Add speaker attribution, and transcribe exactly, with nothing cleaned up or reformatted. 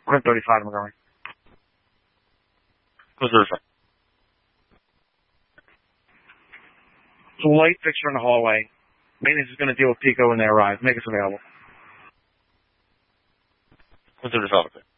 Speaker 1: one thirty-five Montgomery.
Speaker 2: Who's thirty-five?
Speaker 1: It's a light fixture in the hallway. Maintenance is going to deal with Pico when they arrive. Make us available.
Speaker 2: one thirty-five, okay.